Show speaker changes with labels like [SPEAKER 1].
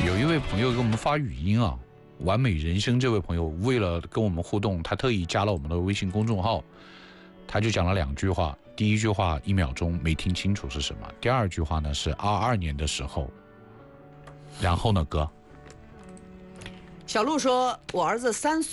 [SPEAKER 1] 有一位朋友给我们发语音啊，完美人生这位朋友为了跟我们互动，他特意加了我们的微信公众号，他就讲了2句话。第一句话1秒钟没听清楚是什么，第二句话呢是22年的时候。然后呢，哥？
[SPEAKER 2] 小鹿说，我儿子3岁。